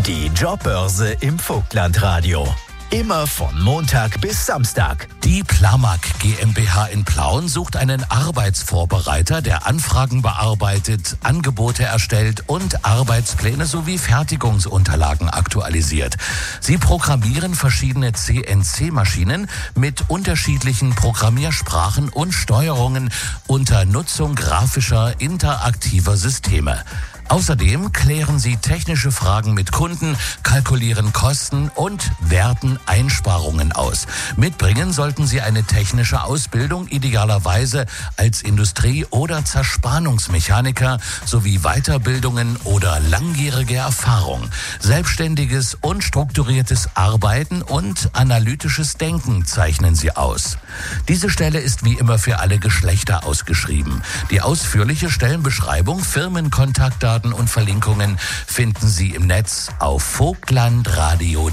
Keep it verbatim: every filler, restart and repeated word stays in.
Die Jobbörse im Vogtlandradio. Immer von Montag bis Samstag. Die Plamag GmbH in Plauen sucht einen Arbeitsvorbereiter, der Anfragen bearbeitet, Angebote erstellt und Arbeitspläne sowie Fertigungsunterlagen aktualisiert. Sie programmieren verschiedene C N C-Maschinen mit unterschiedlichen Programmiersprachen und Steuerungen unter Nutzung grafischer, interaktiver Systeme. Außerdem klären Sie technische Fragen mit Kunden, kalkulieren Kosten und werten Einsparungen aus. Mitbringen sollten Sie eine technische Ausbildung, idealerweise als Industrie- oder Zerspannungsmechaniker sowie Weiterbildungen oder langjährige Erfahrung. Selbstständiges und strukturiertes Arbeiten und analytisches Denken zeichnen Sie aus. Diese Stelle ist wie immer für alle Geschlechter ausgeschrieben. Die ausführliche Stellenbeschreibung, Firmenkontaktdaten und Verlinkungen finden Sie im Netz auf vogtlandradio.